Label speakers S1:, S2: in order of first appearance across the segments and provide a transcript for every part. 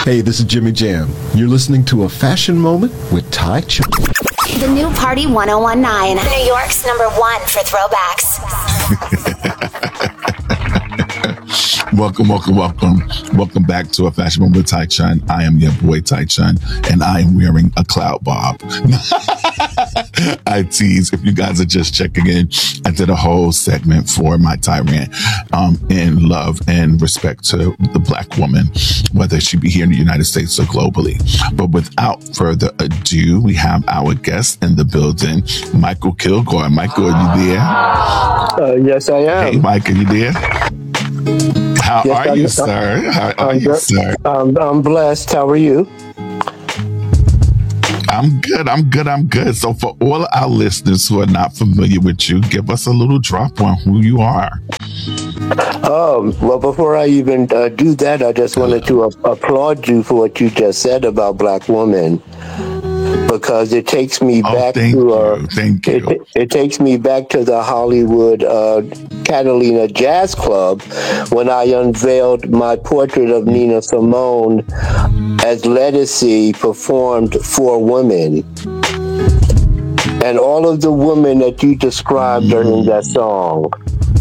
S1: Hey, this is Jimmy Jam. You're listening to A Fashion Moment with Ty Chun.
S2: The new Party 1019. New York's number one for throwbacks.
S3: Welcome back to A Fashion Moment with Ty Chun. I am your boy Ty Chun, and I am wearing a cloud bob. I tease, if you guys are just checking in, I did a whole segment for my Tyrant in love and respect to the Black woman, whether she be here in the United States or globally. But without further ado, we have our guest in the building, Michael Kilgore. Michael, are you there?
S4: Yes, I am.
S3: Hey, Mike, are you there? How are you, sir? How are you, sir?
S4: I'm blessed. How are you?
S3: I'm good. So for all our listeners who are not familiar with you, give us a little drop on who you are.
S4: Well, before I even do that, I just wanted to applaud you for what you just said about Black women, because it takes me back to
S3: thank you.
S4: It takes me back to the Hollywood Catalina Jazz Club when I unveiled my portrait of Nina Simone as Ledisi performed for women. And all of the women that you described are in that song.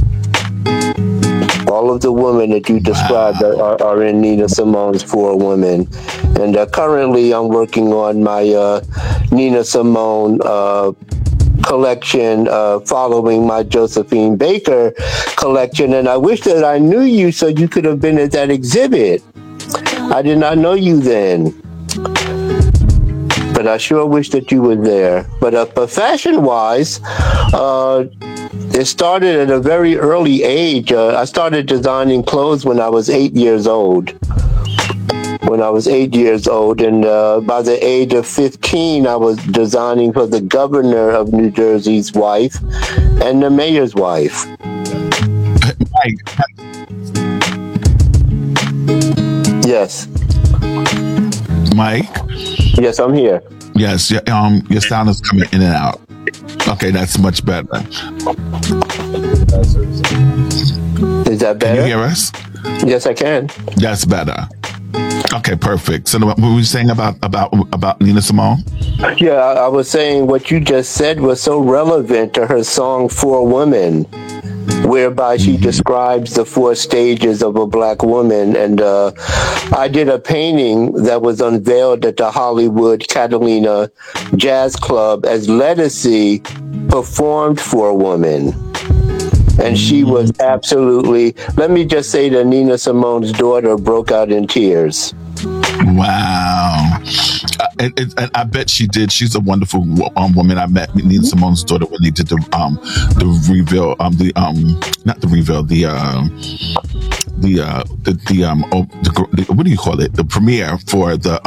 S4: All of the women that you described are in Nina Simone's For Women. And currently I'm working on my Nina Simone collection following my Josephine Baker collection. And I wish that I knew you so you could have been at that exhibit. I did not know you then. But I sure wish that you were there. But fashion-wise, it started at a very early age. I started designing clothes when I was 8 years old. And by the age of 15, I was designing for the governor of New Jersey's wife and the mayor's wife. Yes.
S3: Mike?
S4: Yes, I'm here.
S3: Yes, your sound is coming in and out. Okay, that's much better.
S4: Is that better?
S3: Can you hear us?
S4: Yes, I can.
S3: That's better. Okay, perfect. So what were you saying about Nina Simone?
S4: Yeah, I was saying what you just said was so relevant to her song For Women, whereby she describes the 4 stages of a Black woman. And I did a painting that was unveiled at the Hollywood Catalina Jazz Club as Ledisi performed for women. And she was absolutely, let me just say that Nina Simone's daughter broke out in tears.
S3: Wow. And I bet she did. She's a wonderful woman. I met Nina Simone's daughter when they did the reveal, not the reveal, what do you call it? The premiere for the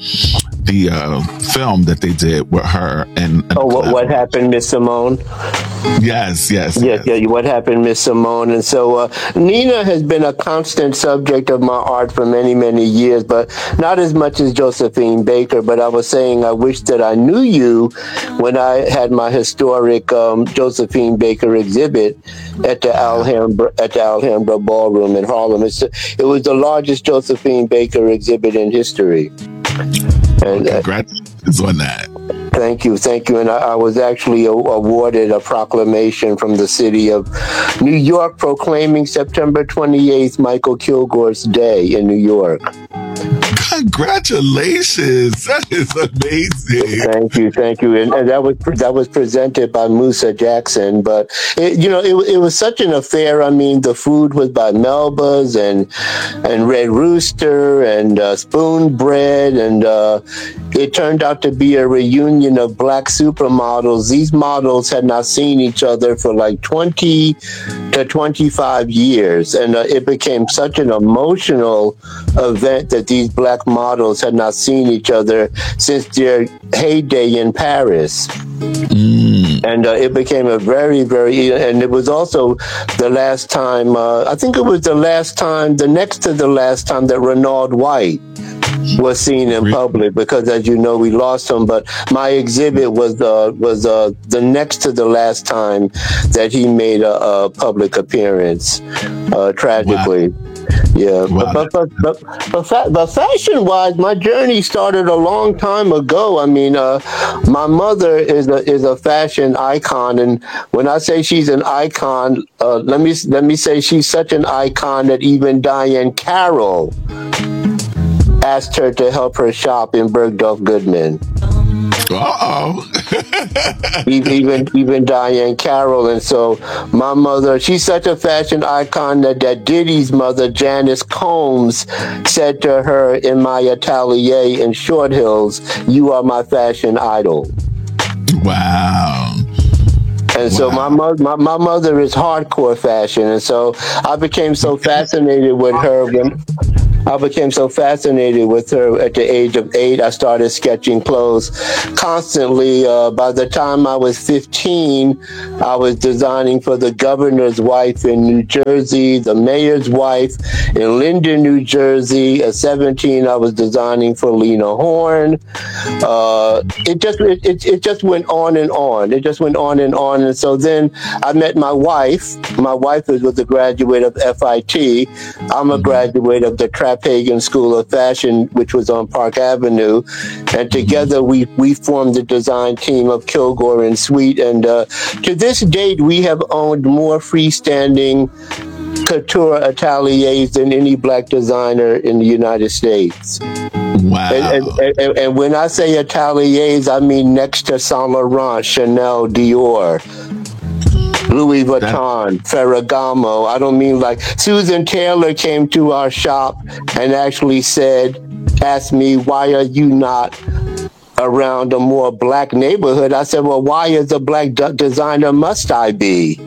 S3: film that they did with her and
S4: what happened, Miss Simone?
S3: Yes.
S4: What happened, Miss Simone? And so Nina has been a constant subject of my art for many, many years, but not as much as Josephine Baker. But I was saying I wish that I knew you when I had my historic Josephine Baker exhibit at the Alhambra Ballroom in Harlem. It was the largest Josephine Baker exhibit in history. And
S3: congratulations on that.
S4: Thank you. And I was actually awarded a proclamation from the city of New York proclaiming September 28th, Michael Kilgore's Day in New York.
S3: Congratulations! That is amazing.
S4: Thank you. And that was presented by Musa Jackson. But it was such an affair. I mean, the food was by Melba's and Red Rooster and Spoon Bread, and it turned out to be a reunion of Black supermodels. These models had not seen each other for like 20 to 25 years, and it became such an emotional event that these Black models had not seen each other since their heyday in Paris. And it became a very, very, and it was also the last time, I think it was the next to the last time that Renaud White was seen in public, because as you know, we lost him. But my exhibit was the next to the last time that he made a public appearance, tragically. Wow. Yeah,
S3: Wow.
S4: but fashion-wise, my journey started a long time ago. I mean, my mother is a fashion icon, and when I say she's an icon, let me say she's such an icon that even Diane Carroll asked her to help her shop in Bergdorf Goodman.
S3: Uh-oh.
S4: Even Diane Carroll. And so my mother, she's such a fashion icon that Diddy's mother, Janice Combs, said to her in my atelier in Short Hills, "You are my fashion idol."
S3: Wow.
S4: And so my mother is hardcore fashion, and so I became so fascinated with her at the age of 8. I started sketching clothes constantly. By the time I was 15, I was designing for the governor's wife in New Jersey, the mayor's wife in Linden, New Jersey. At 17, I was designing for Lena Horne. It just went on and on. It just went on and on. And so then I met my wife. My wife was a graduate of FIT. I'm a graduate of the Trapegan School of Fashion, which was on Park Avenue. And together we formed the design team of Kilgore and Sweet. And to this date, we have owned more freestanding couture ateliers than any black designer in the United States.
S3: Wow.
S4: And when I say ateliers, I mean next to Saint Laurent, Chanel, Dior, Louis Vuitton, Ferragamo. I don't mean like Susan Taylor came to our shop and actually asked me, "Why are you not around a more black neighborhood?" I said, "Well, why as a black designer must I be?"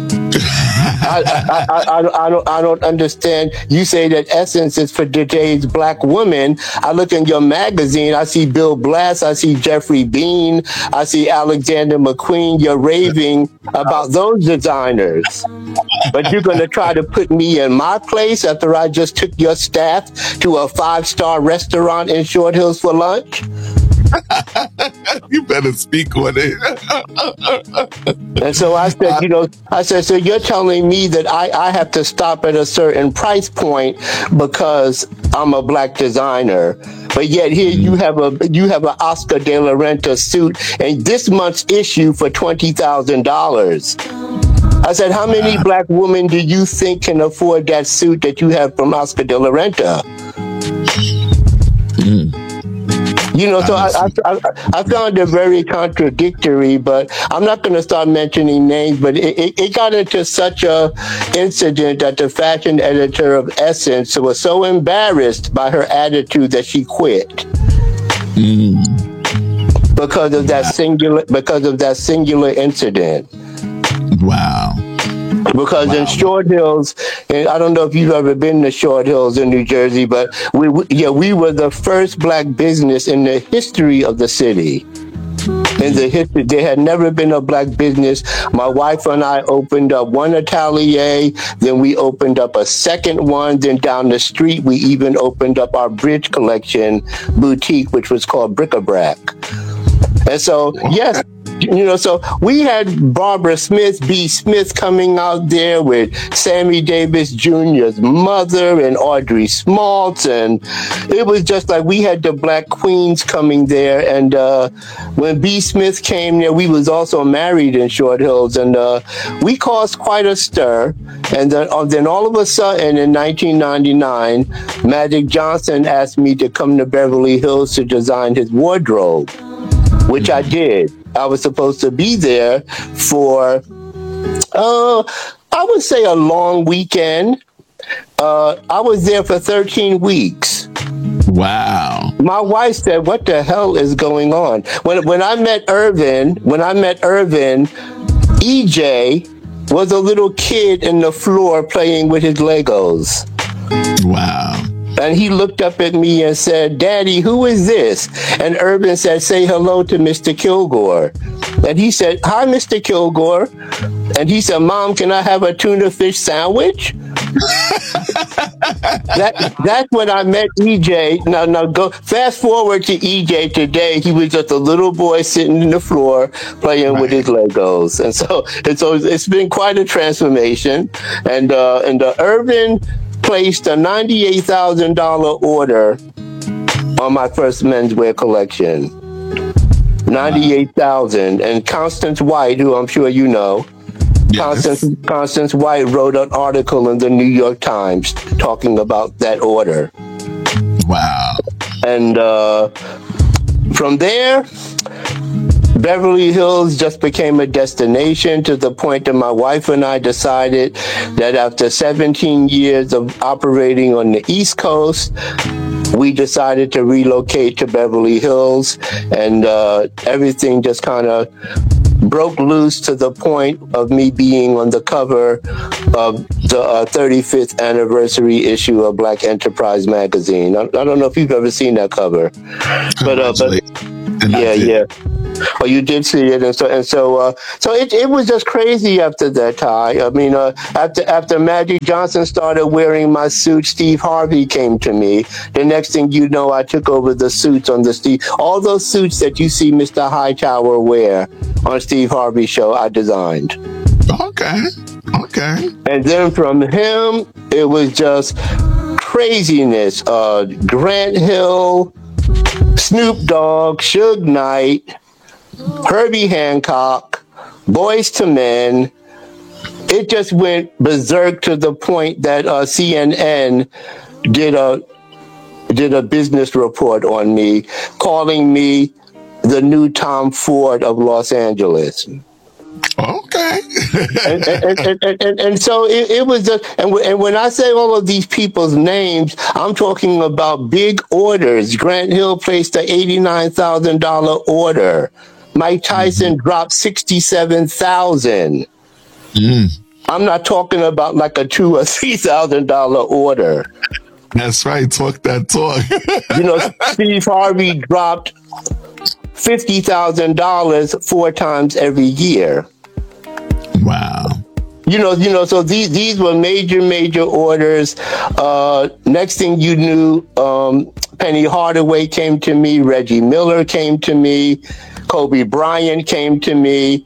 S4: I don't understand. You say that Essence is for today's black women. I look in your magazine, I see Bill Blass, I see Jeffrey Bean, I see Alexander McQueen. You're raving about those designers. But you're going to try to put me in my place after I just took your staff to a 5-star restaurant in Short Hills for lunch?
S3: You better speak on it.
S4: And so I said, so you're telling me that I have to stop at a certain price point because I'm a black designer, but yet here you have an Oscar de la Renta suit and this month's issue for $20,000. I said, how many black women do you think can afford that suit that you have from Oscar de la Renta? So I found it very contradictory, but I'm not going to start mentioning names, but it got into such a incident that the fashion editor of Essence was so embarrassed by her attitude that she quit. Because of that singular incident.
S3: Wow.
S4: Because in Short Hills, and I don't know if you've ever been to Short Hills in New Jersey, but we were the first black business in the history of the city. In the history, there had never been a black business. My wife and I opened up one atelier, then we opened up a second one, then down the street we even opened up our Bridge Collection boutique, which was called Bric-a-Brac. And so, yes, so we had Barbara Smith, B. Smith coming out there with Sammy Davis Jr.'s mother and Audrey Smaltz. And it was just like we had the black queens coming there. And when B. Smith came there, we was also married in Short Hills. And we caused quite a stir. And then all of a sudden in 1999, Magic Johnson asked me to come to Beverly Hills to design his wardrobe, which I did. I was supposed to be there for, I would say a long weekend. I was there for 13 weeks.
S3: Wow.
S4: My wife said, "What the hell is going on?" When I met Irvin, EJ was a little kid in the floor playing with his Legos.
S3: Wow.
S4: And he looked up at me and said, "Daddy, who is this?" And Urban said, "Say hello to Mr. Kilgore." And he said, "Hi, Mr. Kilgore." And he said, "Mom, can I have a tuna fish sandwich?" That's when I met EJ. Now go fast forward to EJ today. He was just a little boy sitting in the floor playing with his Legos. And so it's been quite a transformation. And Urban placed a $98,000 order on my first menswear collection. 98,000. And Constance White, who I'm sure you know,
S3: Yes.
S4: Constance White wrote an article in the New York Times talking about that order.
S3: Wow.
S4: And from there, Beverly Hills just became a destination, to the point that my wife and I decided that after 17 years of operating on the East Coast, we decided to relocate to Beverly Hills, and everything just kind of broke loose, to the point of me being on the cover of the 35th anniversary issue of Black Enterprise magazine. I don't know if you've ever seen that cover, but yeah. Oh, you did see it, and so it was just crazy after that, Ty. I mean, after Magic Johnson started wearing my suit, Steve Harvey came to me. The next thing you know, I took over the suits on the all those suits that you see Mr. Hightower wear on Steve Harvey's show, I designed.
S3: Okay.
S4: And then from him, it was just craziness. Grant Hill, Snoop Dogg, Suge Knight, Herbie Hancock, Boys to Men. It just went berserk, to the point that CNN did a business report on me, calling me the new Tom Ford of Los Angeles.
S3: Okay.
S4: and so it was just, and when I say all of these people's names, I'm talking about big orders. Grant Hill placed an $89,000 order. Mike Tyson dropped $67,000. I'm not talking about like a $2,000 or $3,000 order.
S3: That's right. Talk that talk.
S4: Steve Harvey dropped $50,000 4 times every year.
S3: Wow.
S4: So these were major orders. Next thing you knew, Penny Hardaway came to me, Reggie Miller came to me, Kobe Bryant came to me.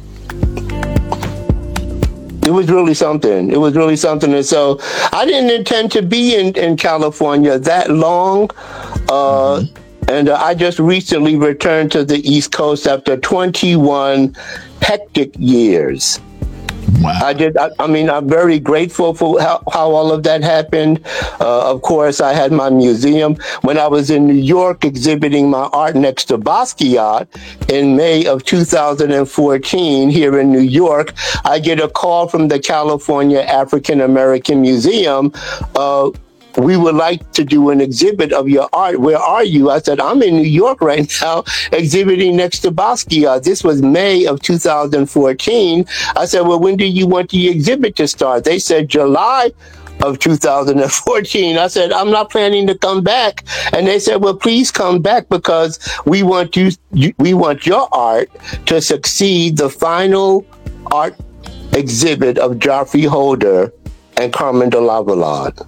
S4: It was really something. And so I didn't intend to be in California that long. And I just recently returned to the East Coast after 21 hectic years.
S3: Wow.
S4: I'm very grateful for how all of that happened. Of course, I had my museum. When I was in New York exhibiting my art next to Basquiat in May of 2014 here in New York, I get a call from the California African American Museum. We would like to do an exhibit of your art. Where are you? I said, I'm in New York right now, exhibiting next to Basquiat. This was May of 2014. I said, well, when do you want the exhibit to start? They said July of 2014. I said, I'm not planning to come back. And they said, well, please come back, because we want your art to succeed the final art exhibit of Geoffrey Holder and Carmen de Lavallade.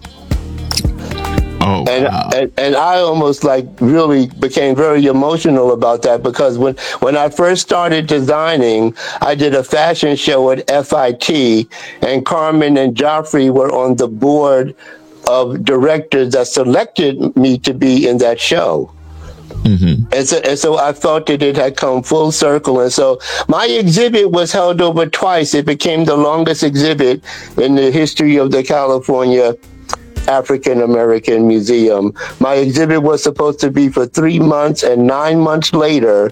S3: Oh, wow.
S4: And I almost really became very emotional about that, because when I first started designing, I did a fashion show at FIT, and Carmen and Geoffrey were on the board of directors that selected me to be in that show. Mm-hmm. And so I felt that it had come full circle. And so my exhibit was held over twice. It became the longest exhibit in the history of the California African American Museum. My exhibit was supposed to be for 3 months, and 9 months later,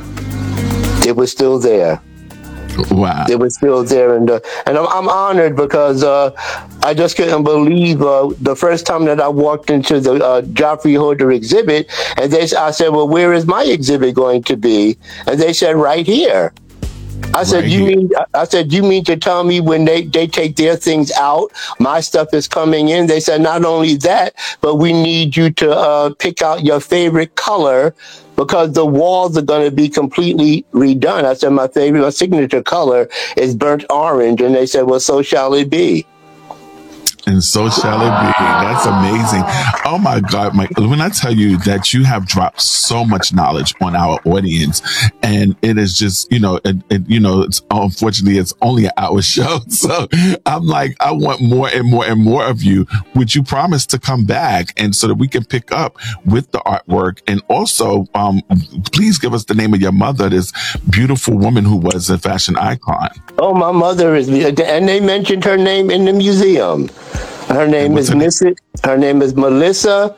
S4: it was still there.
S3: Wow.
S4: It was still there, and I'm honored, because I just couldn't believe the first time that I walked into the Geoffrey Holder exhibit, and I said, well, where is my exhibit going to be? And they said, right here. I said, you mean to tell me when they take their things out, my stuff is coming in? They said, not only that, but we need you to pick out your favorite color, because the walls are going to be completely redone. I said, my signature color is burnt orange. And they said, well, so shall it be.
S3: And so shall it be. That's amazing. Oh my God, Mike, when I tell you that you have dropped so much knowledge on our audience, and it is just, it's unfortunately it's only an hour show. So I'm like, I want more and more and more of you. Would you promise to come back and so that we can pick up with the artwork? And also, please give us the name of your mother, this beautiful woman who was a fashion icon.
S4: Oh, my mother is, and they mentioned her name in the museum. Her name is Melissa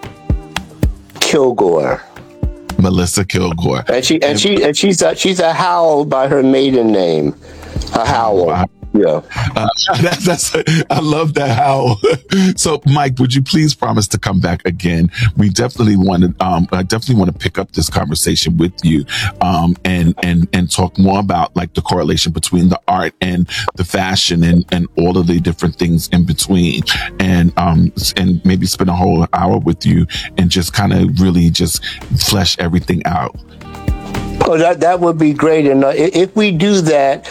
S4: Kilgore.
S3: Melissa Kilgore.
S4: And she's a Howell by her maiden name. A Howell.
S3: Wow.
S4: Yeah.
S3: I love that. How? So, Mike, would you please promise to come back again? We definitely want to. I definitely want to pick up this conversation with you, and talk more about like the correlation between the art and the fashion and all of the different things in between, and maybe spend a whole hour with you and just kind of really just flesh everything out.
S4: Oh, that would be great. And if we do that,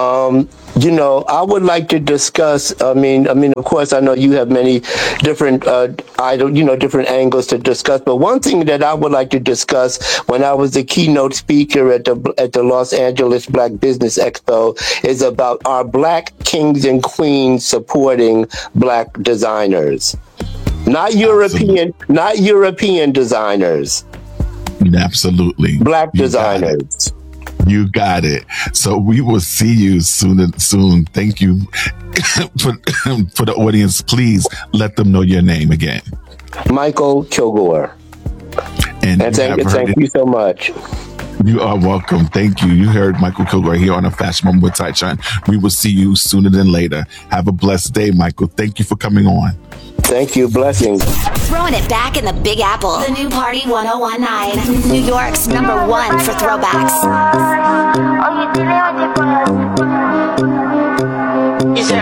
S4: I would like to discuss. I mean, of course, I know you have many different different angles to discuss. But one thing that I would like to discuss when I was the keynote speaker at the Los Angeles Black Business Expo is about our Black kings and queens supporting Black designers, not European designers.
S3: Absolutely.
S4: Black designers.
S3: You got it. So we will see you soon. Thank you for the audience. Please let them know your name again.
S4: Michael Kilgore.
S3: And
S4: thank you so much.
S3: You are welcome. Thank you. You heard Michael Kilgore here on A Fashion Moment with Ty Chun. We will see you sooner than later. Have a blessed day, Michael. Thank you for coming on.
S4: Thank you. Blessings.
S2: Throwing it back in the Big Apple. The new Party 1019. New York's #1 for throwbacks.